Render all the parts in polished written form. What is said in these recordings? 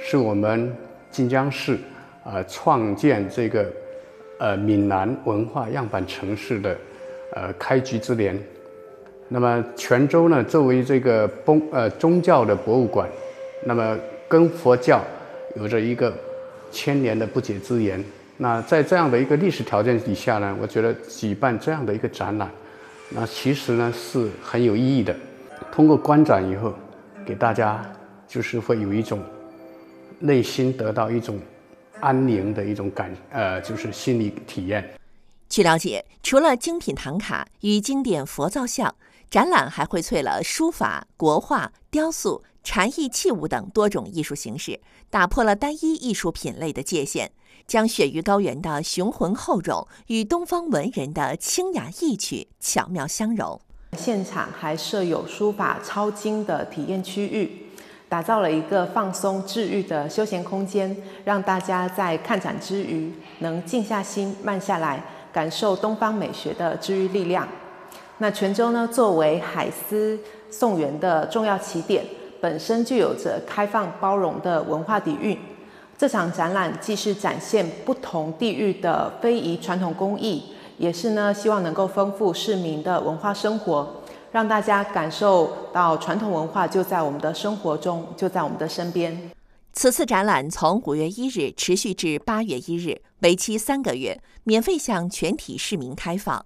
是我们晋江市创建这个闽南文化样板城市的开局之年。那么泉州呢，作为这个宗教的博物馆，那么跟佛教有着一个千年的不解之缘。那在这样的一个历史条件底下呢，我觉得举办这样的一个展览，那其实呢是很有意义的。通过观展以后，给大家就是会有一种内心得到一种安宁的一种就是心理体验。 据了解，除了精品唐卡与经典佛造像，展览还荟萃了书法、国画、雕塑、禅意器物等多种艺术形式，打破了单一艺术品类的界限，将雪域高原的雄浑厚重与东方文人的清雅逸趣巧妙相融。 现场还设有书法抄经的体验区域，打造了一个放松治愈的休闲空间，让大家在看展之余能静下心、慢下来，感受东方美学的治愈力量。那泉州呢，作为海丝宋元的重要起点，本身就有着开放包容的文化底蕴。这场展览既是展现不同地域的非遗传统工艺，也是呢希望能够丰富市民的文化生活，让大家感受到传统文化就在我们的生活中，就在我们的身边。 此次展览从5月1日持续至8月1日，为期3个月，免费向全体市民开放。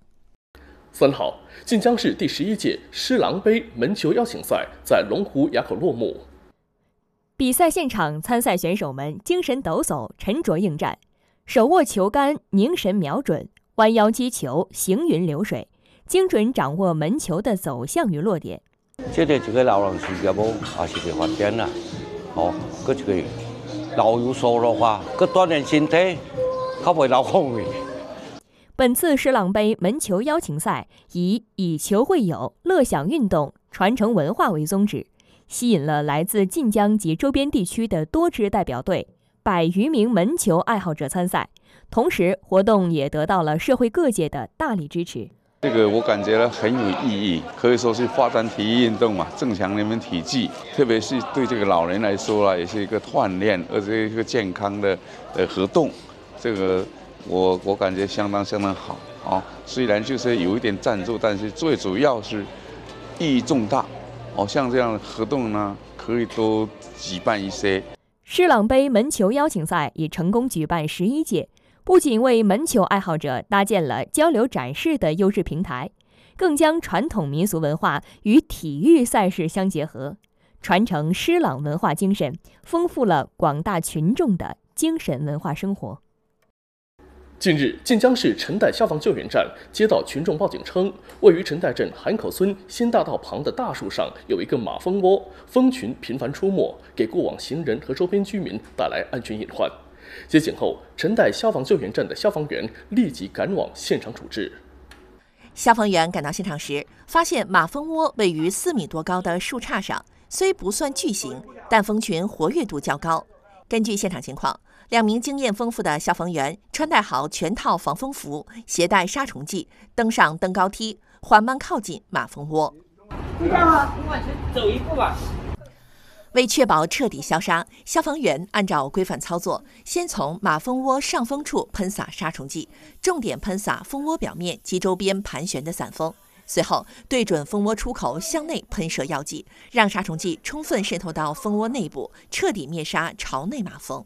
3号，晋江市第11届狮郎杯门球邀请赛在龙湖垭口落幕。 比赛现场，参赛选手们精神抖擞，沉着应战，手握球杆，凝神瞄准，弯腰击球，行云流水，精准掌握门球的走向与落点。 这个老人是要不也是在发展啦，这个老有所的话，锻炼身体，较袂老风的。 本次狮郎杯门球邀请赛以球会友、乐享运动、传承文化为宗旨，吸引了来自晋江及周边地区的多支代表队100余名门球爱好者参赛。同时，活动也得到了社会各界的大力支持。 这个我感觉很有意义，可以说是发展体育运动嘛，增强人们体质，特别是对这个老人来说啊，也是一个锻炼，而且一个健康的活动。这个我感觉相当好啊。虽然就是有一点赞助，但是最主要是意义重大。像这样的活动呢，可以多举办一些。 狮郎杯门球邀请赛已成功举办11届。不仅为门球爱好者搭建了交流展示的优质平台，更将传统民俗文化与体育赛事相结合，传承狮郎文化精神，丰富了广大群众的精神文化生活。 近日，晋江市陈岱消防救援站接到群众报警称，位于陈岱镇韩口村新大道旁的大树上有一个马蜂窝，蜂群频繁出没，给过往行人和周边居民带来安全隐患。接警后，陈岱消防救援站的消防员立即赶往现场处置。 消防员赶到现场时，发现马蜂窝位于4米多高的树杈上，虽不算巨型，但蜂群活跃度较高。根据现场情况，2名经验丰富的消防员穿戴好全套防蜂服，携带杀虫剂，登上登高梯，缓慢靠近马蜂窝。 你看啊，你往前走一步吧。 为确保彻底消杀，消防员按照规范操作，先从马蜂窝上风处喷洒杀虫剂，重点喷洒蜂窝表面及周边盘旋的散蜂。随后，对准蜂窝出口向内喷射药剂，让杀虫剂充分渗透到蜂窝内部，彻底灭杀巢内马蜂。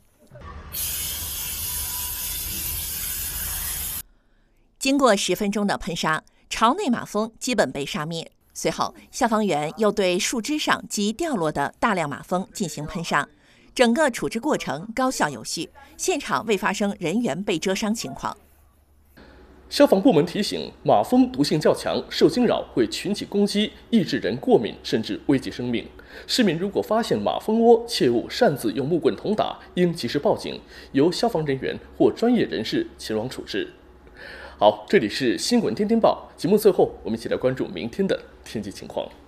经过10分钟的喷杀，巢内马蜂基本被杀灭。随后，消防员又对树枝上及掉落的大量马蜂进行喷杀，整个处置过程高效有序，现场未发生人员被蛰伤情况。 消防部门提醒，马蜂毒性较强，受惊扰会群起攻击，易致人过敏，甚至危及生命。市民如果发现马蜂窝，切勿擅自用木棍捅打，应及时报警，由消防人员或专业人士前往处置。好，这里是新闻天天报节目，最后我们一起来关注明天的天气情况。